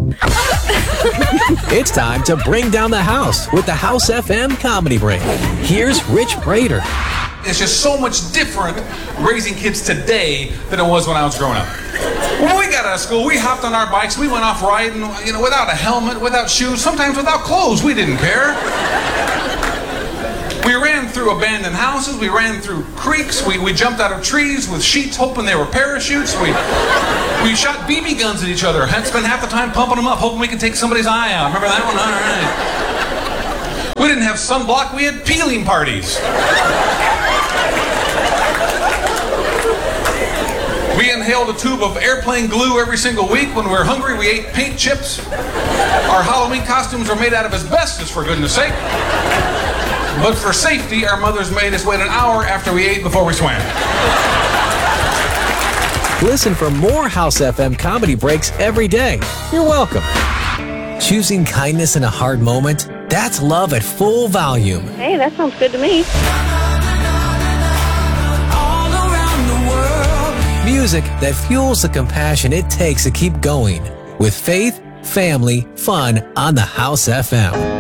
It's time to bring down the house with the House FM Comedy Break. Here's Rich Prater. It's just so much different raising kids today than it was when I was growing up. When we got out of school, we hopped on our bikes, we went off riding, without a helmet, without shoes, sometimes without clothes. We didn't care. We ran through abandoned houses, we ran through creeks, we jumped out of trees with sheets hoping they were parachutes. We shot BB guns at each other. Had spent half the time pumping them up, hoping we could take somebody's eye out. Remember that one? All right. We didn't have sunblock, we had peeling parties. We inhaled a tube of airplane glue every single week. When we were hungry, we ate paint chips. Our Halloween costumes were made out of asbestos, for goodness sake. But for safety, our mothers made us wait an hour after we ate before we swam. Listen for more House FM Comedy Breaks every day. You're welcome. Choosing kindness in a hard moment? That's love at full volume. Hey, that sounds good to me. Music that fuels the compassion it takes to keep going. With faith, family, fun on the House FM.